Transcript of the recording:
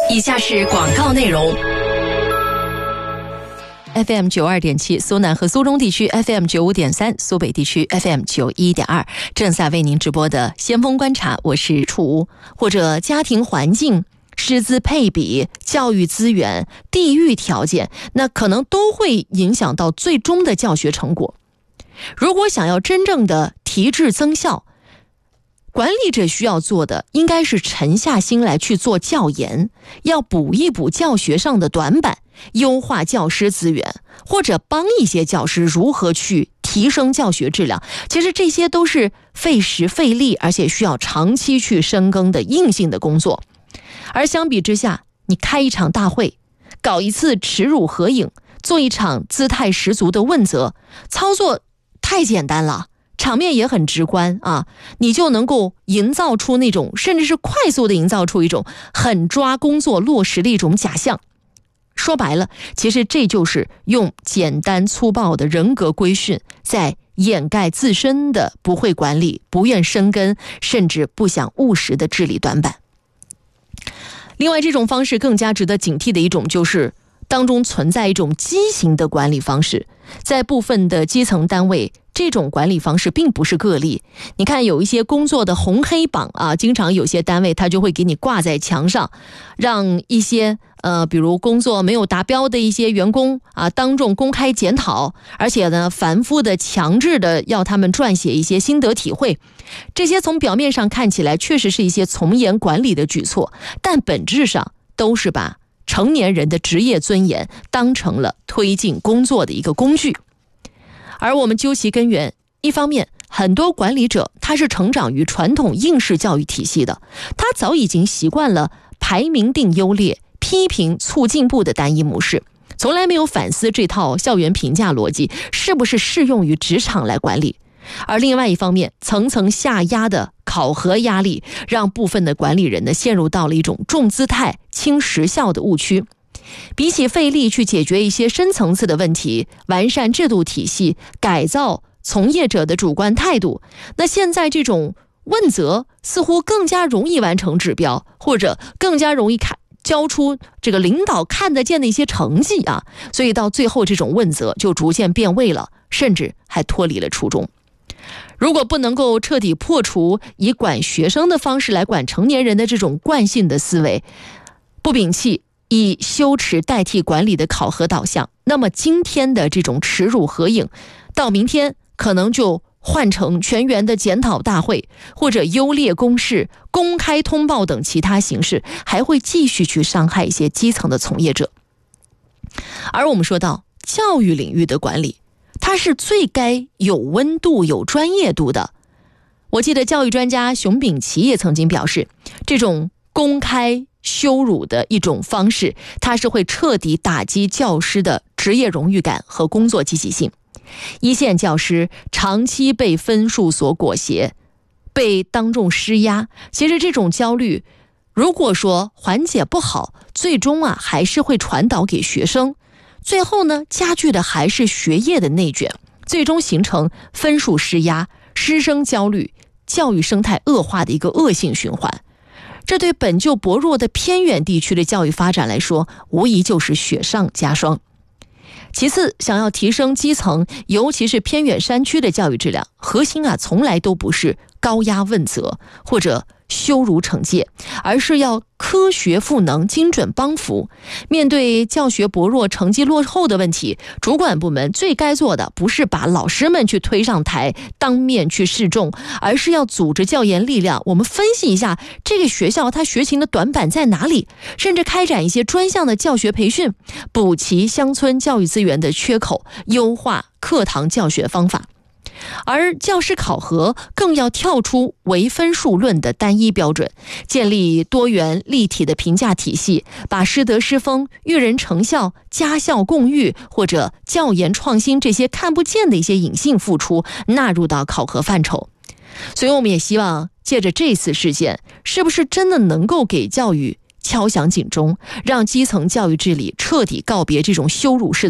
以下是广告内容。 FM 92.7苏南和苏中地区 FM 95.3苏北地区 FM 91.2正在为您直播的先锋观察，我是楚屋。或者家庭环境、师资配比、教育资源、地域条件，那可能都会影响到最终的教学成果。如果想要真正的提质增效，管理者需要做的应该是沉下心来去做教研，要补一补教学上的短板，优化教师资源，或者帮一些教师如何去提升教学质量。其实这些都是费时费力，而且需要长期去深耕的硬性的工作。而相比之下，你开一场大会，搞一次耻辱合影，做一场姿态十足的问责，操作太简单了，场面也很直观啊，你就能够营造出那种，甚至是快速的营造出一种很抓工作落实的一种假象。说白了，其实这就是用简单粗暴的人格规训在掩盖自身的不会管理、不愿深耕，甚至不想务实的治理短板。另外，这种方式更加值得警惕的一种就是当中存在一种畸形的管理方式，在部分的基层单位，这种管理方式并不是个例。你看有一些工作的红黑榜啊，经常有些单位他就会给你挂在墙上，让一些比如工作没有达标的一些员工啊，当众公开检讨，而且呢反复的强制的要他们撰写一些心得体会。这些从表面上看起来确实是一些从严管理的举措，但本质上都是把成年人的职业尊严当成了推进工作的一个工具。而我们究其根源，一方面很多管理者他是成长于传统应试教育体系的，他早已经习惯了排名定优劣、批评促进步的单一模式，从来没有反思这套校园评价逻辑是不是适用于职场来管理。而另外一方面，层层下压的考核压力让部分的管理人呢陷入到了一种重姿态轻实效的误区。比起费力去解决一些深层次的问题，完善制度体系，改造从业者的主观态度，那现在这种问责似乎更加容易完成指标，或者更加容易交出这个领导看得见的一些成绩啊，所以到最后这种问责就逐渐变味了，甚至还脱离了初衷。如果不能够彻底破除以管学生的方式来管成年人的这种惯性的思维，不摒弃以羞耻代替管理的考核导向，那么今天的这种耻辱合影，到明天可能就换成全员的检讨大会，或者优劣公示、公开通报等其他形式，还会继续去伤害一些基层的从业者。而我们说到教育领域的管理，它是最该有温度、有专业度的。我记得教育专家熊丙奇也曾经表示，这种公开羞辱的一种方式，它是会彻底打击教师的职业荣誉感和工作积极性。一线教师长期被分数所裹挟，被当众施压，其实这种焦虑如果说缓解不好，最终还是会传导给学生，最后呢加剧的还是学业的内卷，最终形成分数施压、师生焦虑、教育生态恶化的一个恶性循环。这对本就薄弱的偏远地区的教育发展来说，无疑就是雪上加霜。其次，想要提升基层，尤其是偏远山区的教育质量，核心从来都不是高压问责或者羞辱惩戒，而是要科学赋能、精准帮扶。面对教学薄弱、成绩落后的问题，主管部门最该做的不是把老师们去推上台当面去示众，而是要组织教研力量，我们分析一下这个学校它学情的短板在哪里，甚至开展一些专项的教学培训，补齐乡村教育资源的缺口，优化课堂教学方法。而教师考核更要跳出唯分数论的单一标准，建立多元立体的评价体系，把师德师风、育人成效、家校共育或者教研创新这些看不见的一些隐性付出纳入到考核范畴。所以我们也希望借着这次事件，是不是真的能够给教育敲响警钟，让基层教育治理彻底告别这种羞辱式